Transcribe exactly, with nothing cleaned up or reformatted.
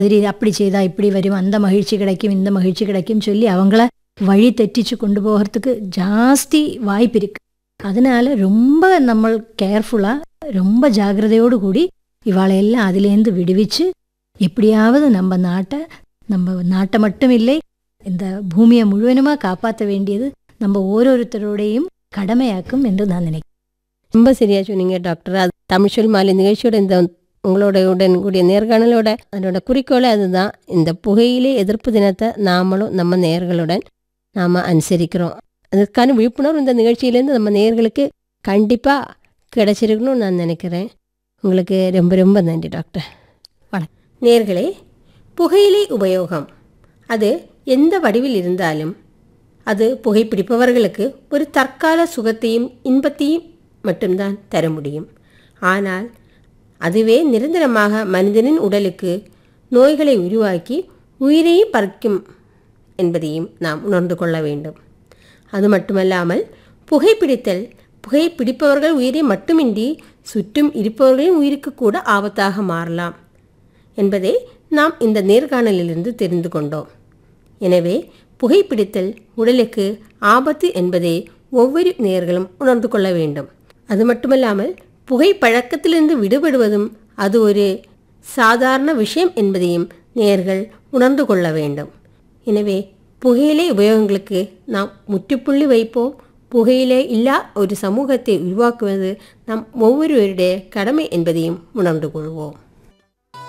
சரி அப்படி செய்தா இப்படி வரும், அந்த மகிழ்ச்சி கிடைக்கும், இந்த மகிழ்ச்சி கிடைக்கும் சொல்லி அவங்கள வழி தெറ്റിச்சு கொண்டு போகிறதுக்கு ஜாஸ்தி வாய்ப்பு இருக்கு. அதனால ரொம்ப நம்ம கேர்ஃபுல்லா ரொம்ப ஜாக்கிரதையோடு கூடி இவாளை எல்லாம் அதுலேருந்து விடுவிச்சு எப்படியாவது நம்ம நாட்டை நம்ம நாட்டை மட்டும் இல்லை இந்த பூமியை முழுவதுமா காப்பாற்ற வேண்டியது நம்ம ஓரோருத்தருடையும் கடமையாக்கும் என்று நான் நினைக்கிறேன். ரொம்ப சரியா சொன்னீங்க டாக்டர். அது தமிழ் சொல் மாலை நிகழ்ச்சியோட இந்த உங்களோட உடன் கூடிய நேர்காணலோட அதனோட குறிக்கோளே அதுதான். இந்த புகையிலே எதிர்ப்பு தினத்தை நாமளும் நம்ம நேயர்களுடன் நாம் அனுசரிக்கிறோம். அதற்கான விழிப்புணர்வு இந்த நிகழ்ச்சியிலேருந்து நம்ம நேயர்களுக்கு கண்டிப்பாக கிடைச்சிருக்கணும்னு நான் நினைக்கிறேன். உங்களுக்கு ரொம்ப ரொம்ப நன்றி டாக்டர். வணக்கம். நேயர்களே, புகையிலை உபயோகம் அது எந்த வடிவில் இருந்தாலும் அது புகைப்பிடிப்பவர்களுக்கு ஒரு தற்கால சுகத்தையும் இன்பத்தையும் மட்டும்தான் தர முடியும். ஆனால் அதுவே நிரந்தரமாக மனிதனின் உடலுக்கு நோய்களை உருவாக்கி உயிரையும் பறிக்கும் என்பதையும் நாம் உணர்ந்து கொள்ள வேண்டும். அது மட்டுமல்லாமல் புகைப்பிடித்தல் புகைப்பிடிப்பவர்கள் உயிரை மட்டுமின்றி சுற்றும் இருப்பவர்களின் உயிருக்கு கூட ஆபத்தாக மாறலாம் என்பதை நாம் இந்த நேர்காணலிலிருந்து தெரிந்து கொண்டோம். எனவே புகைப்பிடித்தல் உடலுக்கு ஆபத்து என்பதை ஒவ்வொரு நேயர்களும் உணர்ந்து கொள்ள வேண்டும். அது மட்டுமல்லாமல் புகைப்பழக்கத்திலிருந்து விடுபடுவதும் அது ஒரு சாதாரண விஷயம் என்பதையும் நேயர்கள் உணர்ந்து கொள்ள வேண்டும். எனவே புகையிலை உபயோகங்களுக்கு நாம் முற்றுப்புள்ளி வைப்போம். புகையிலே இல்லா ஒரு சமூகத்தை உருவாக்குவது நம் ஒவ்வொருவருடைய கடமை என்பதையும் உணர்ந்து கொள்வோம்.